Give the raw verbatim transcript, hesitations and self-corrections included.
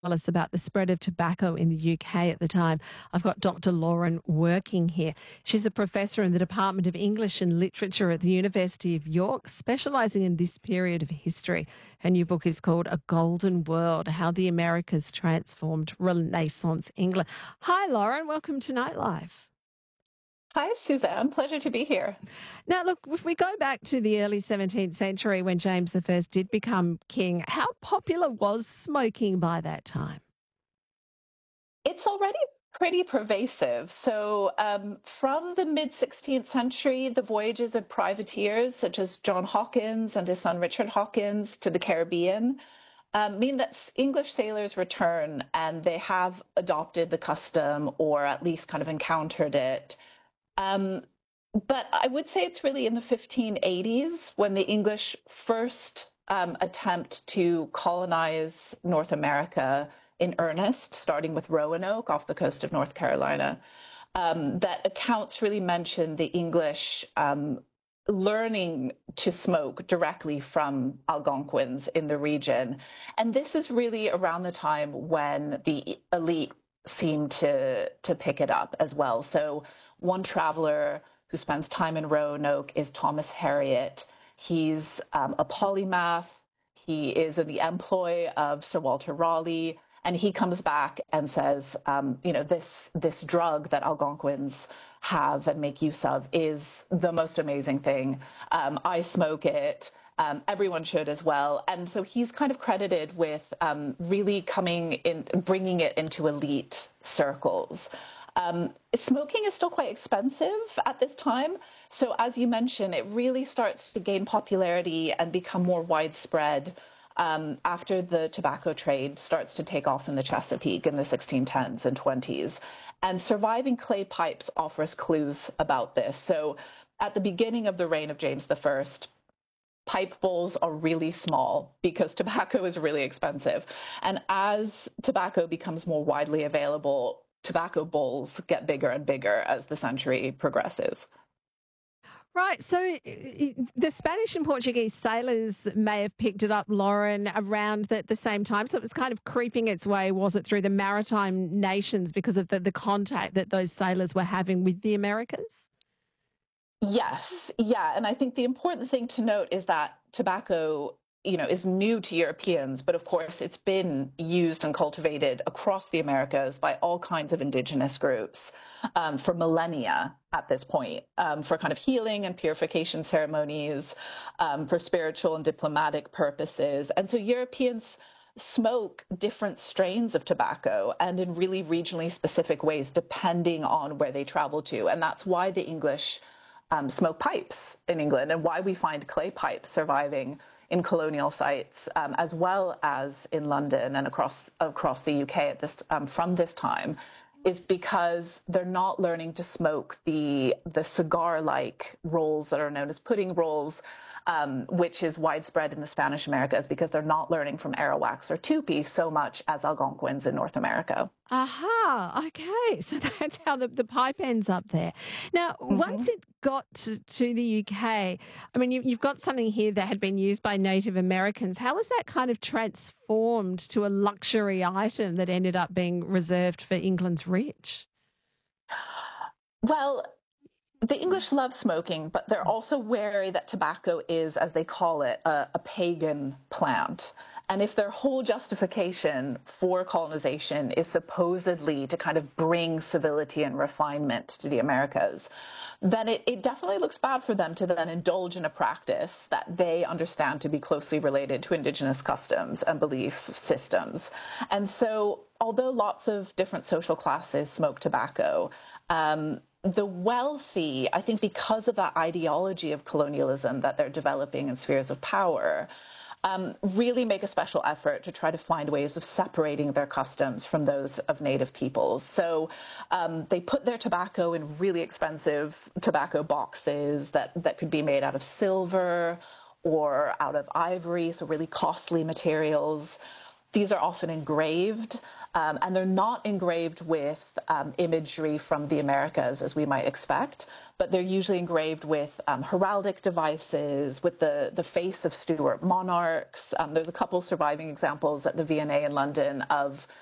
Tell us about the spread of tobacco in the U K at the time. I've got Doctor Lauren working here. She's a professor in the Department of English and Literature at the University of York, specialising in this period of history. Her new book is called A Golden World, How the Americas Transformed Renaissance England. Hi, Lauren. Welcome to Nightlife. Hi, Suzanne. Pleasure to be here. Now, look, if we go back to the early seventeenth century when James the First did become king, how popular was smoking by that time? It's already pretty pervasive. So um, from the mid-sixteenth century, the voyages of privateers such as John Hawkins and his son Richard Hawkins to the Caribbean um, mean that English sailors return and they have adopted the custom or at least kind of encountered it. Um, but I would say it's really in the fifteen eighties when the English first um, attempt to colonize North America in earnest, starting with Roanoke off the coast of North Carolina, um, that accounts really mention the English um, learning to smoke directly from Algonquins in the region. And this is really around the time when the elite seem to, to pick it up as well. So one traveler who spends time in Roanoke is Thomas Harriot. He's um, a polymath. He is in the employ of Sir Walter Raleigh. And he comes back and says, um, you know, this this drug that Algonquins have and make use of is the most amazing thing. Um, I smoke it. Um, everyone should as well. And so he's kind of credited with um, really coming in, bringing it into elite circles. Um, smoking is still quite expensive at this time. So as you mentioned, it really starts to gain popularity and become more widespread Um, after the tobacco trade starts to take off in the Chesapeake in the sixteen tens and twenties. And surviving clay pipes offers clues about this. So at the beginning of the reign of James the First, pipe bowls are really small because tobacco is really expensive. And as tobacco becomes more widely available, tobacco bowls get bigger and bigger as the century progresses. Right. So the Spanish and Portuguese sailors may have picked it up, Lauren, around the, the same time. So it was kind of creeping its way, was it, through the maritime nations because of the, the contact that those sailors were having with the Americas? Yes. Yeah. And I think the important thing to note is that tobacco, you know, is new to Europeans, but of course it's been used and cultivated across the Americas by all kinds of indigenous groups um, for millennia at this point, um, for kind of healing and purification ceremonies, um, for spiritual and diplomatic purposes. And so Europeans smoke different strains of tobacco and in really regionally specific ways, depending on where they travel to. And that's why the English um, smoke pipes in England and why we find clay pipes surviving in colonial sites, um, as well as in London and across across the U K at this um, from this time, is because they're not learning to smoke the the cigar-like rolls that are known as pudding rolls, um, which is widespread in the Spanish Americas because they're not learning from Arawaks or Tupi so much as Algonquins in North America. Aha, okay. So that's how the, the pipe ends up there. Now, Mm-hmm. once it got to, to the U K, I mean, you, you've got something here that had been used by Native Americans. How was that kind of transformed to a luxury item that ended up being reserved for England's rich? Well, the English love smoking, but they're also wary that tobacco is, as they call it, a, a pagan plant. And if their whole justification for colonization is supposedly to kind of bring civility and refinement to the Americas, then it, it definitely looks bad for them to then indulge in a practice that they understand to be closely related to indigenous customs and belief systems. And so, although lots of different social classes smoke tobacco, um, the wealthy, I think because of that ideology of colonialism that they're developing in spheres of power, um, really make a special effort to try to find ways of separating their customs from those of native peoples. So um, they put their tobacco in really expensive tobacco boxes that, that could be made out of silver or out of ivory, so really costly materials. These are often engraved, um, and they're not engraved with um, imagery from the Americas, as we might expect, but they're usually engraved with um, heraldic devices, with the, the face of Stuart monarchs. Um, there's a couple surviving examples at the V and A in London of